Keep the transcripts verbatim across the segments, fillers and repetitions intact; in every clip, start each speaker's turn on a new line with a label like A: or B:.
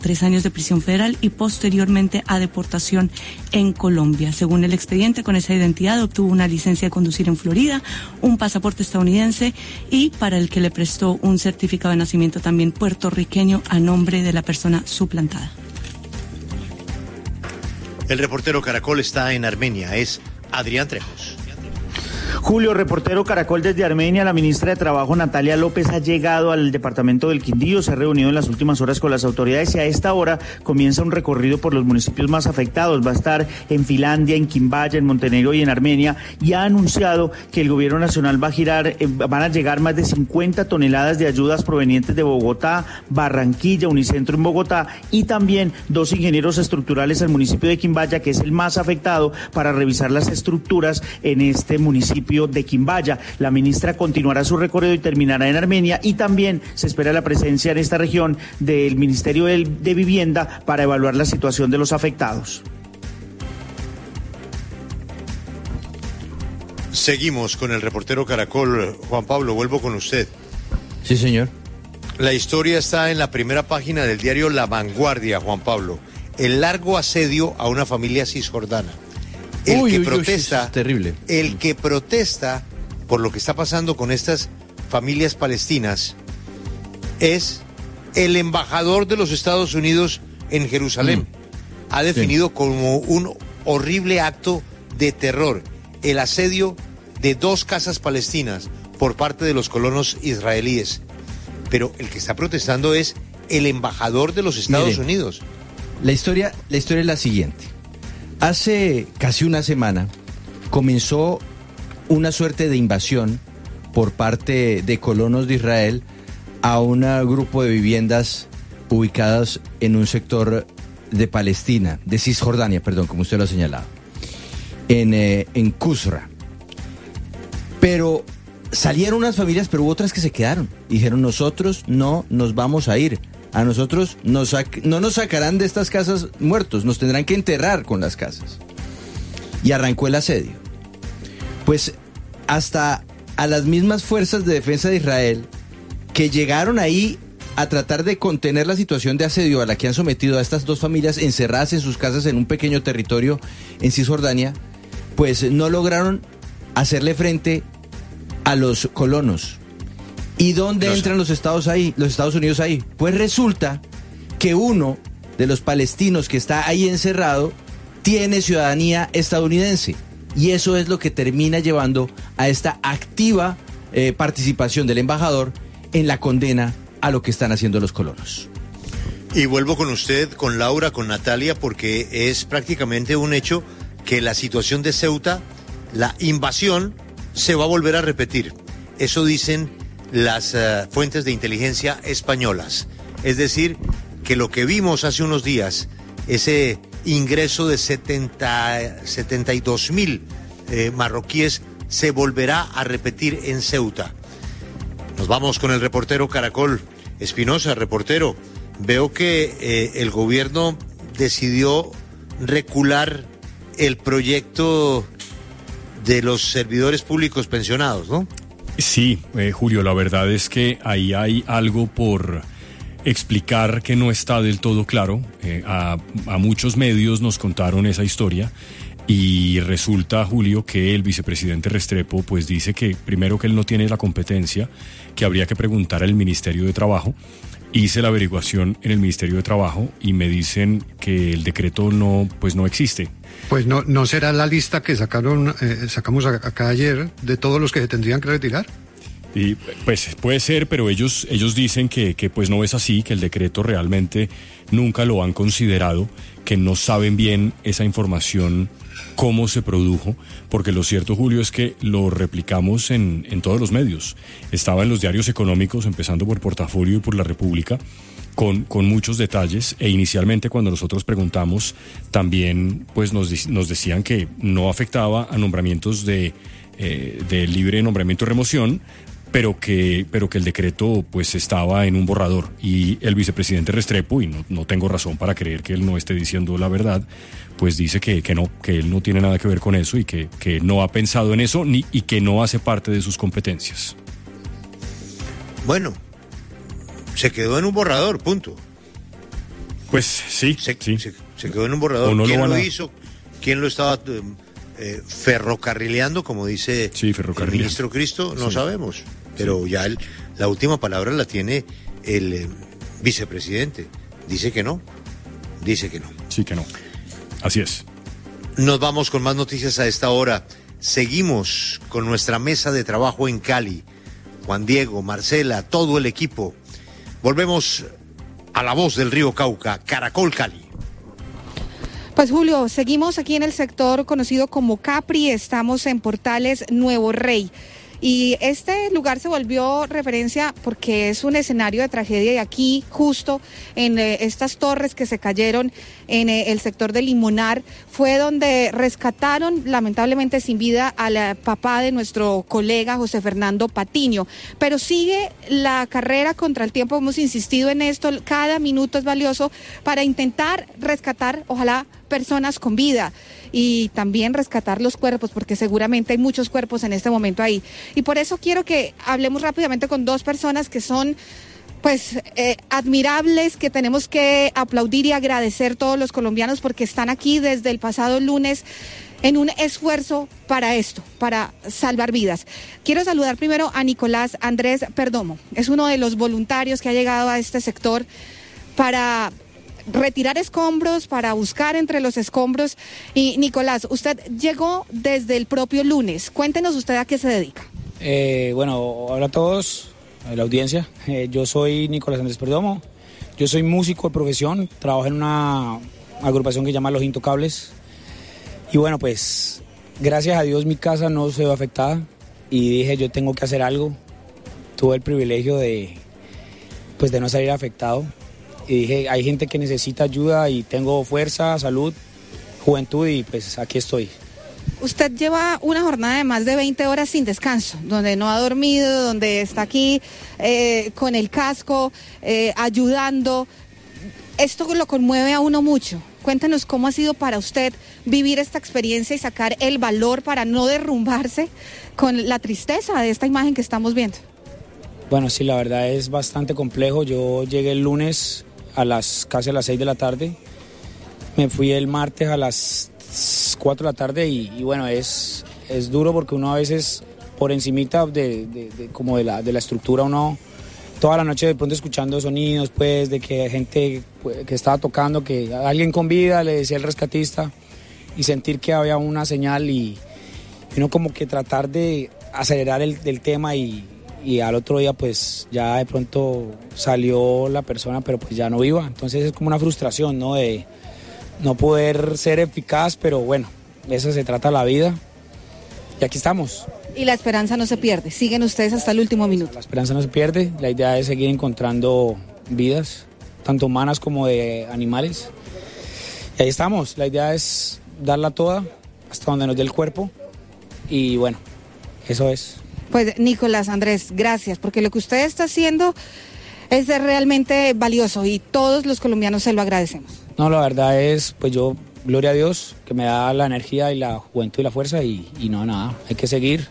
A: tres años de prisión federal y posteriormente a deportación en Colombia. Según el expediente, con esa identidad obtuvo una licencia de conducir en Florida, un pasaporte estadounidense y para el que le prestó un certificado de nacimiento también puertorriqueño a nombre de la persona suplantada.
B: El reportero Caracol está en Armenia, es Adrián Trejos.
C: Julio, reportero Caracol desde Armenia. La ministra de Trabajo, Natalia López, ha llegado al departamento del Quindío, se ha reunido en las últimas horas con las autoridades y a esta hora comienza un recorrido por los municipios más afectados. Va a estar en Finlandia, en Quimbaya, en Montenegro y en Armenia, y ha anunciado que el gobierno nacional va a girar, eh, van a llegar más de cincuenta toneladas de ayudas provenientes de Bogotá, Barranquilla, Unicentro en Bogotá, y también dos ingenieros estructurales al municipio de Quimbaya, que es el más afectado, para revisar las estructuras en este municipio de Quimbaya. La ministra continuará su recorrido y terminará en Armenia, y también se espera la presencia en esta región del Ministerio de Vivienda para evaluar la situación de los afectados.
B: Seguimos con el reportero Caracol. Juan Pablo, vuelvo con usted.
D: Sí, señor.
B: La historia está en la primera página del diario La Vanguardia, Juan Pablo. El largo asedio a una familia cisjordana. El
D: uy,
B: que
D: uy,
B: protesta,
D: uy, es terrible.
B: El que protesta por lo que está pasando con estas familias palestinas es el embajador de los Estados Unidos en Jerusalén. Mm. Ha definido sí. como un horrible acto de terror el asedio de dos casas palestinas por parte de los colonos israelíes. Pero el que está protestando es el embajador de los Estados Mire, Unidos.
D: La historia, la historia es la siguiente. Hace casi una semana comenzó una suerte de invasión por parte de colonos de Israel a un grupo de viviendas ubicadas en un sector de Palestina, de Cisjordania, perdón, como usted lo ha señalado, en, eh, en Kusra. Pero salieron unas familias, pero hubo otras que se quedaron. Dijeron, nosotros no nos vamos a ir. A nosotros nos sac- no nos sacarán de estas casas muertos, nos tendrán que enterrar con las casas. Y arrancó el asedio. Pues hasta a las mismas fuerzas de defensa de Israel, que llegaron ahí a tratar de contener la situación de asedio a la que han sometido a estas dos familias encerradas en sus casas en un pequeño territorio en Cisjordania, pues no lograron hacerle frente a los colonos. ¿Y dónde no, entran los Estados ahí, los Estados Unidos ahí? Pues resulta que uno de los palestinos que está ahí encerrado tiene ciudadanía estadounidense. Y eso es lo que termina llevando a esta activa eh, participación del embajador en la condena a lo que están haciendo los colonos.
B: Y vuelvo con usted, con Laura, con Natalia, porque es prácticamente un hecho que la situación de Ceuta, la invasión, se va a volver a repetir. Eso dicen las uh, fuentes de inteligencia españolas. Es decir, que lo que vimos hace unos días, ese ingreso de setenta, setenta y dos mil eh, marroquíes, se volverá a repetir en Ceuta. Nos vamos con el reportero Caracol. Espinosa, reportero, veo que eh, el gobierno decidió recular el proyecto de los servidores públicos pensionados, ¿no?
E: Sí, eh, Julio, la verdad es que ahí hay algo por explicar que no está del todo claro. Eh, a, a muchos medios nos contaron esa historia y resulta, Julio, que el vicepresidente Restrepo pues dice que primero que él no tiene la competencia, que habría que preguntar al Ministerio de Trabajo. Hice la averiguación en el Ministerio de Trabajo y me dicen que el decreto no, pues no existe.
F: Pues no, no será la lista que sacaron, eh, sacamos acá ayer de todos los que se tendrían que retirar.
E: Y pues puede ser, pero ellos, ellos dicen que, que pues no es así, que el decreto realmente nunca lo han considerado, que no saben bien esa información, cómo se produjo, porque lo cierto, Julio, es que lo replicamos en, en todos los medios. Estaba en los diarios económicos, empezando por Portafolio y por La República, con, con muchos detalles, e inicialmente cuando nosotros preguntamos, también pues nos, nos decían que no afectaba a nombramientos de, eh, de libre nombramiento y remoción, pero que, pero que el decreto pues estaba en un borrador, y el vicepresidente Restrepo, y no, no tengo razón para creer que él no esté diciendo la verdad, pues dice que, que no, que él no tiene nada que ver con eso y que, que no ha pensado en eso ni, y que no hace parte de sus competencias.
B: Bueno, se quedó en un borrador, punto.
E: Pues sí,
B: Se,
E: sí.
B: se, se quedó en un borrador.
E: No
B: ¿Quién
E: lo,
B: lo
E: a...
B: hizo? ¿Quién lo estaba eh, ferrocarrileando, como dice
E: sí,
B: el ministro Cristo? No
E: sí.
B: sabemos. Pero sí. ya el, la última palabra la tiene el eh, vicepresidente. Dice que no. Dice que no.
E: Sí, que no. Así es.
B: Nos vamos con más noticias a esta hora. Seguimos con nuestra mesa de trabajo en Cali. Juan Diego, Marcela, todo el equipo. Volvemos a la voz del río Cauca, Caracol Cali.
G: Pues Julio, seguimos aquí en el sector conocido como Capri, estamos en Portales Nuevo Rey. Y este lugar se volvió referencia porque es un escenario de tragedia y aquí justo en eh, estas torres que se cayeron en eh, el sector de Limonar fue donde rescataron lamentablemente sin vida al eh, papá de nuestro colega José Fernando Patiño. Pero sigue la carrera contra el tiempo, hemos insistido en esto, cada minuto es valioso para intentar rescatar, ojalá, personas con vida y también rescatar los cuerpos, porque seguramente hay muchos cuerpos en este momento ahí. Y por eso quiero que hablemos rápidamente con dos personas que son pues eh, admirables, que tenemos que aplaudir y agradecer todos los colombianos porque están aquí desde el pasado lunes en un esfuerzo para esto, para salvar vidas. Quiero saludar primero a Nicolás Andrés Perdomo, es uno de los voluntarios que ha llegado a este sector para retirar escombros, para buscar entre los escombros. Y Nicolás, usted llegó desde el propio lunes. Cuéntenos usted a qué se dedica.
H: Eh, bueno, hola a todos, a la audiencia. Eh, yo soy Nicolás Andrés Perdomo. Yo soy músico de profesión, trabajo en una agrupación que se llama Los Intocables. Y bueno, pues gracias a Dios mi casa no se ve afectada y dije yo tengo que hacer algo. Tuve el privilegio de, pues, de no salir afectado. Y dije, hay gente que necesita ayuda y tengo fuerza, salud, juventud y pues aquí estoy.
G: Usted lleva una jornada de más de veinte horas sin descanso, donde no ha dormido, donde está aquí eh, con el casco, eh, ayudando. Esto lo conmueve a uno mucho. Cuéntenos cómo ha sido para usted vivir esta experiencia y sacar el valor para no derrumbarse con la tristeza de esta imagen que estamos viendo.
H: Bueno, sí, la verdad es bastante complejo. Yo llegué el lunes a las casi a las seis de la tarde, me fui el martes a las cuatro de la tarde y, y bueno, es, es duro porque uno a veces por encimita de, de, de, como de la, de la estructura uno toda la noche de pronto escuchando sonidos pues de que gente pues, que estaba tocando, que alguien con vida le decía el rescatista y sentir que había una señal y, y uno como que tratar de acelerar el, el tema y y al otro día pues ya de pronto salió la persona pero pues ya no viva, entonces es como una frustración, ¿no? De no poder ser eficaz, pero bueno, de eso se trata la vida y aquí estamos.
G: Y la esperanza no se pierde, siguen ustedes hasta el último minuto.
H: La esperanza no se pierde, la idea es seguir encontrando vidas, tanto humanas como de animales y ahí estamos, la idea es darla toda hasta donde nos dé el cuerpo y bueno, eso es.
G: Pues Nicolás Andrés, gracias, porque lo que usted está haciendo es realmente valioso y todos los colombianos se lo agradecemos.
H: No, la verdad es, pues yo, gloria a Dios, que me da la energía y la juventud y la fuerza y, y no, nada, hay que seguir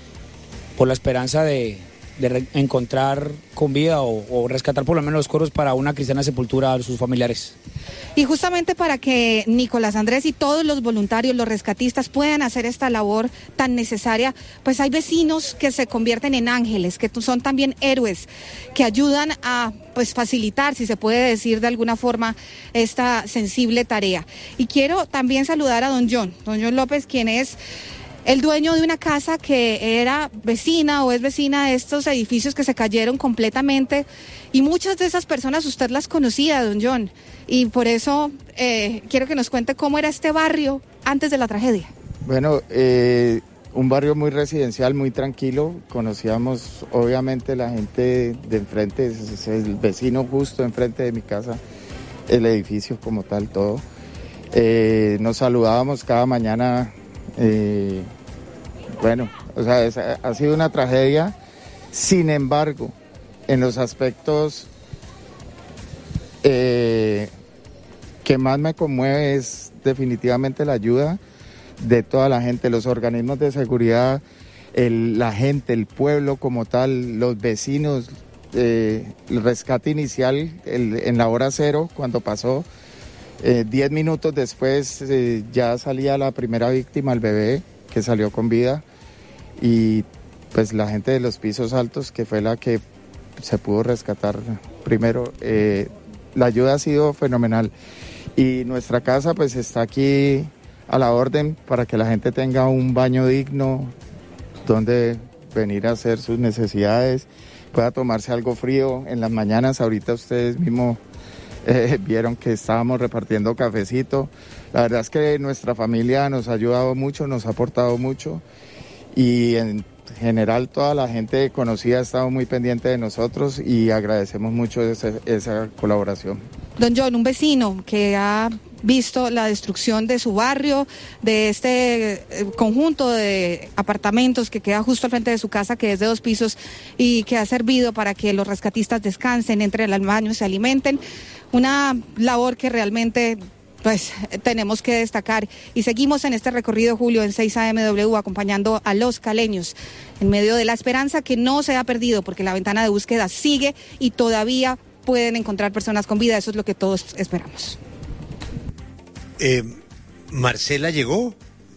H: por la esperanza de, de encontrar con vida o, o rescatar por lo menos los cuerpos para una cristiana sepultura a sus familiares.
G: Y justamente para que Nicolás Andrés y todos los voluntarios, los rescatistas puedan hacer esta labor tan necesaria, pues hay vecinos que se convierten en ángeles, que son también héroes, que ayudan a pues facilitar, si se puede decir de alguna forma, esta sensible tarea. Y quiero también saludar a don John, don John López, quien es el dueño de una casa que era vecina o es vecina de estos edificios que se cayeron completamente y muchas de esas personas usted las conocía, don John, y por eso eh, quiero que nos cuente cómo era este barrio antes de la tragedia.
I: Bueno, eh, un barrio muy residencial, muy tranquilo, conocíamos obviamente la gente de enfrente, es el vecino justo enfrente de mi casa, el edificio como tal, todo. Eh, nos saludábamos cada mañana. Eh, bueno, o sea, es, ha sido una tragedia, sin embargo, en los aspectos eh, que más me conmueve es definitivamente la ayuda de toda la gente, los organismos de seguridad, el, la gente, el pueblo como tal, los vecinos, eh, el rescate inicial el, en la hora cero, cuando pasó, eh, diez minutos después eh, ya salía la primera víctima, el bebé, que salió con vida, y pues la gente de los pisos altos, que fue la que se pudo rescatar primero, eh, la ayuda ha sido fenomenal. Y nuestra casa pues está aquí a la orden para que la gente tenga un baño digno, donde venir a hacer sus necesidades, pueda tomarse algo frío en las mañanas. Ahorita ustedes mismos eh, vieron que estábamos repartiendo cafecito. La verdad es que nuestra familia nos ha ayudado mucho, nos ha aportado mucho, y en general toda la gente conocida ha estado muy pendiente de nosotros y agradecemos mucho esa, esa colaboración.
G: Don John, un vecino que ha visto la destrucción de su barrio, de este eh, conjunto de apartamentos que queda justo al frente de su casa, que es de dos pisos y que ha servido para que los rescatistas descansen, entren al baño y se alimenten. Una labor que realmente pues tenemos que destacar. Y seguimos en este recorrido, Julio, en seis A M W, acompañando a los caleños en medio de la esperanza que no se ha perdido, porque la ventana de búsqueda sigue y todavía pueden encontrar personas con vida. Eso es lo que todos esperamos.
B: Eh, ¿Marcela llegó?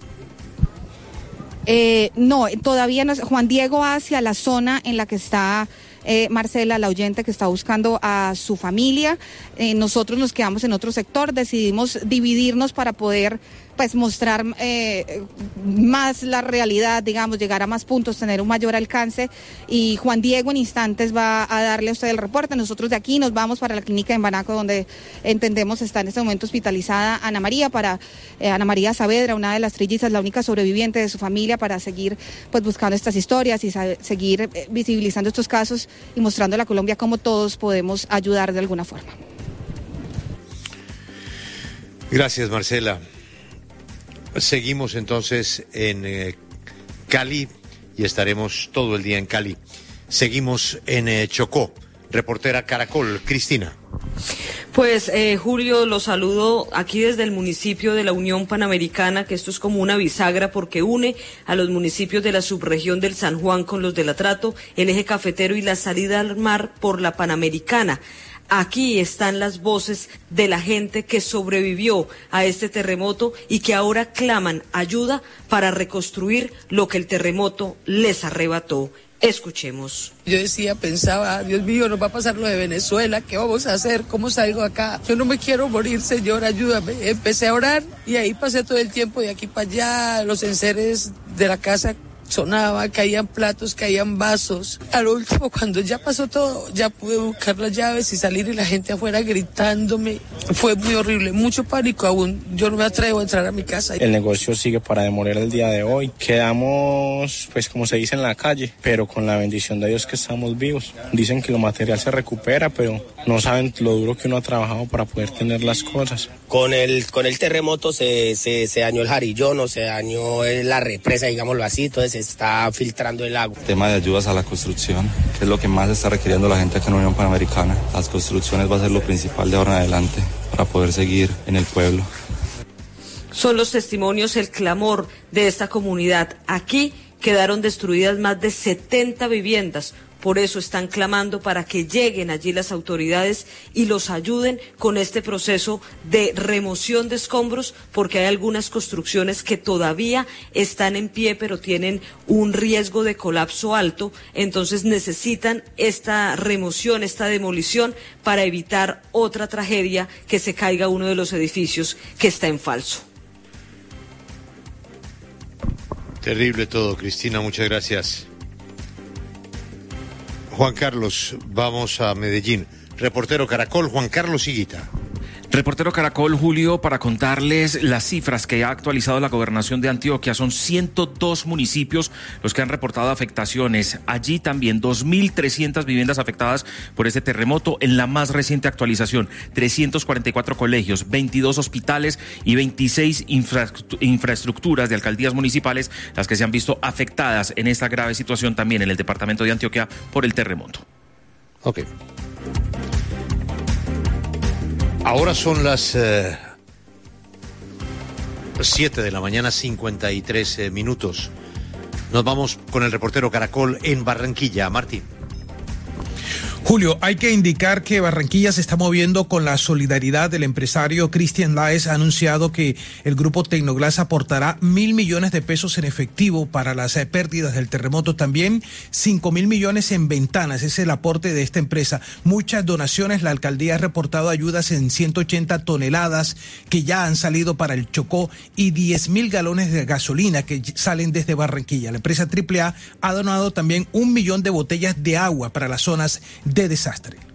G: Eh, no, todavía no. Juan Diego hacia la zona en la que está eh, Marcela, la oyente que está buscando a su familia. Eh, nosotros nos quedamos en otro sector, decidimos dividirnos para poder pues mostrar eh, más la realidad, digamos, llegar a más puntos, tener un mayor alcance. Y Juan Diego en instantes va a darle a usted el reporte. Nosotros de aquí nos vamos para la clínica en Banaco, donde entendemos está en este momento hospitalizada Ana María, para eh, Ana María Saavedra, una de las trillizas, la única sobreviviente de su familia, para seguir pues buscando estas historias y saber, seguir eh, visibilizando estos casos y mostrando a la Colombia cómo todos podemos ayudar de alguna forma.
B: Gracias, Marcela. Seguimos entonces en eh, Cali y estaremos todo el día en Cali. Seguimos en eh, Chocó. Reportera Caracol, Cristina.
J: Pues eh, Julio, los saludo aquí desde el municipio de la Unión Panamericana, que esto es como una bisagra porque une a los municipios de la subregión del San Juan con los del Atrato, el eje cafetero y la salida al mar por la Panamericana. Aquí están las voces de la gente que sobrevivió a este terremoto y que ahora claman ayuda para reconstruir lo que el terremoto les arrebató. Escuchemos.
K: Yo decía, pensaba, Dios mío, nos va a pasar lo de Venezuela, ¿qué vamos a hacer? ¿Cómo salgo acá? Yo no me quiero morir, Señor, ayúdame. Empecé a orar y ahí pasé todo el tiempo de aquí para allá, los enseres de la casa sonaba, caían platos, caían vasos. A lo último, cuando ya pasó todo, ya pude buscar las llaves y salir y la gente afuera gritándome. Fue muy horrible, mucho pánico aún. Yo no me atrevo a entrar a mi casa.
L: El negocio sigue para demoler el día de hoy. Quedamos, pues como se dice, en la calle, pero con la bendición de Dios que estamos vivos. Dicen que lo material se recupera, pero no saben lo duro que uno ha trabajado para poder tener las cosas.
M: Con el, con el terremoto se, se, se dañó el jarillón, o se dañó la represa, digámoslo así, entonces se está filtrando el agua.
N: Tema de ayudas a la construcción, que es lo que más está requiriendo la gente aquí en la Unión Panamericana. Las construcciones va a ser lo principal de ahora en adelante para poder seguir en el pueblo.
J: Son los testimonios, el clamor de esta comunidad. Aquí quedaron destruidas más de setenta viviendas. Por eso están clamando para que lleguen allí las autoridades y los ayuden con este proceso de remoción de escombros, porque hay algunas construcciones que todavía están en pie, pero tienen un riesgo de colapso alto. Entonces necesitan esta remoción, esta demolición, para evitar otra tragedia, que se caiga uno de los edificios que está en falso.
B: Terrible todo, Cristina, muchas gracias. Juan Carlos, vamos a Medellín. Reportero Caracol, Juan Carlos Higuita.
O: Reportero Caracol, Julio, para contarles las cifras que ha actualizado la Gobernación de Antioquia. Son ciento dos municipios los que han reportado afectaciones. Allí también dos mil trescientas viviendas afectadas por este terremoto. En la más reciente actualización, trescientos cuarenta y cuatro colegios, veintidós hospitales y veintiséis infra- infraestructuras de alcaldías municipales las que se han visto afectadas en esta grave situación también en el departamento de Antioquia por el terremoto.
B: Ok. Ahora son las eh, siete de la mañana, cincuenta y tres eh, minutos. Nos vamos con el reportero Caracol en Barranquilla. Martín.
P: Julio, hay que indicar que Barranquilla se está moviendo con la solidaridad del empresario Cristian Láez. Ha anunciado que el grupo Tecnoglass aportará mil millones de pesos en efectivo para las eh, pérdidas del terremoto. También cinco mil millones en ventanas. Es el aporte de esta empresa. Muchas donaciones. La alcaldía ha reportado ayudas en ciento ochenta toneladas que ya han salido para el Chocó y diez mil galones de gasolina que salen desde Barranquilla. La empresa Triple A ha donado también un millón de botellas de agua para las zonas de desastre.